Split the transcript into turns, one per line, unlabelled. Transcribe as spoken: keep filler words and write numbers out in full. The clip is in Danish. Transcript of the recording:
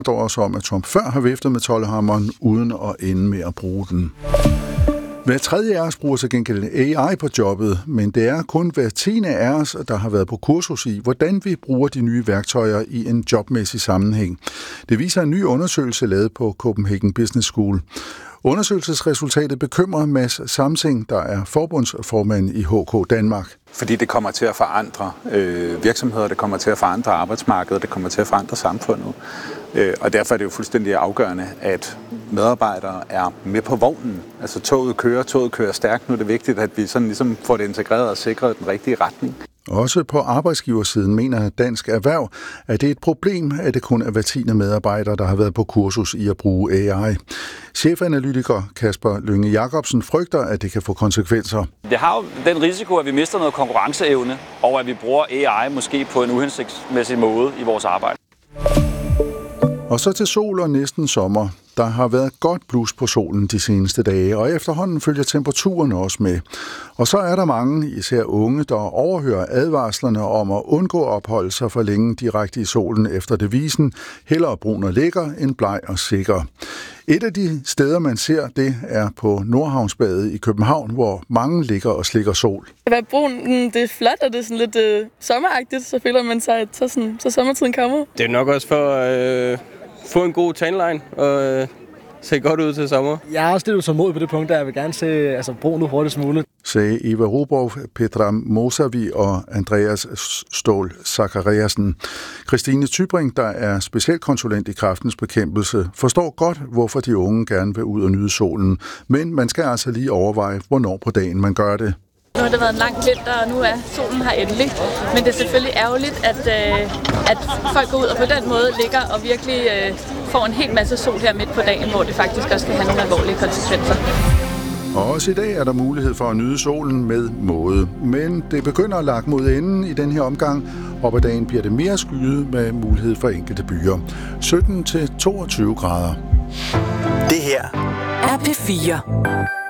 også om, at Trump før har viftet med toldhammeren uden at ende med at bruge den. Hver tredje af os bruger til gengæld A I på jobbet, men det er kun hver tiende af os, der har været på kursus i, hvordan vi bruger de nye værktøjer i en jobmæssig sammenhæng. Det viser en ny undersøgelse lavet på Copenhagen Business School. Undersøgelsesresultatet bekymrer Mads Samsing, der er forbundsformand i H K Danmark.
Fordi det kommer til at forandre øh, virksomheder, det kommer til at forandre arbejdsmarkedet, det kommer til at forandre samfundet. Øh, og derfor er det jo fuldstændig afgørende, at medarbejdere er med på vognen. Altså toget kører, toget kører stærkt. Nu er det vigtigt, at vi sådan ligesom får det integreret og sikret den rigtige retning.
Også på arbejdsgiversiden mener Dansk Erhverv, at det er et problem, at det kun er hver tiende medarbejder, der har været på kursus i at bruge A I. Chefanalytiker Kasper Lynge Jacobsen frygter, at det kan få konsekvenser.
Det har jo den risiko, at vi mister noget konkurrenceevne, og at vi bruger A I måske på en uhensigtsmæssig måde i vores arbejde.
Og så til sol og næsten sommer. Der har været godt blus på solen de seneste dage, og efterhånden følger temperaturen også med. Og så er der mange, især unge, der overhører advarslerne om at undgå at opholde sig for længe direkte i solen efter devisen, hellere brun og lækker end bleg og sikker. Et af de steder, man ser det, er på Nordhavnsbadet i København, hvor mange ligger og slikker sol.
At være brun, det er flot, og det er sådan lidt øh, sommeragtigt, så føler man sig, at så, sådan, så sommertiden kommer.
Det er nok også for at øh, få en god tanline og øh, se godt ud til sommer.
Jeg er også lidt utålmodig på det punkt, der jeg vil gerne se altså, brun ud hurtigst muligt.
Sagde Eva Roborg, Petra Mosavi og Andreas Ståhl Zachariasen. Christine Tybring, der er specialkonsulent i Kræftens Bekæmpelse, forstår godt, hvorfor de unge gerne vil ud og nyde solen. Men man skal altså lige overveje, hvornår på dagen man gør det.
Nu har det været en lang vinter, og nu er solen her endelig. Men det er selvfølgelig ærgerligt, at, øh, at folk går ud og på den måde ligger og virkelig øh, får en hel masse sol her midt på dagen, hvor det faktisk også kan have nogle alvorlige konsekvenser.
Og også i dag er der mulighed for at nyde solen med måde. Men det begynder at lakke mod enden i den her omgang. Op ad dagen bliver det mere skyet med mulighed for enkelte byer. sytten til toogtyve grader.
Det her er P fire.